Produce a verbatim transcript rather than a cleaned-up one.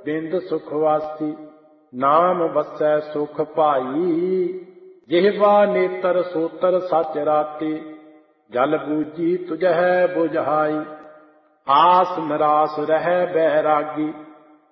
ਬਿੰਦ ਸੁਖ ਵਾਸੀ। ਨਾਮ ਵਸੈ ਸੁਖ ਭਾਈ, ਜਿਹਵਾ ਨੇਤਰ ਸੋਤਰ ਸਚ ਰਾਤੇ। ਜਲ ਬੂਝੀ ਤੁਝਹਿ ਬੁਝਾਈ, ਆਸ ਨਿਰਾਸ ਰਹਿ ਬੈਰਾਗੀ।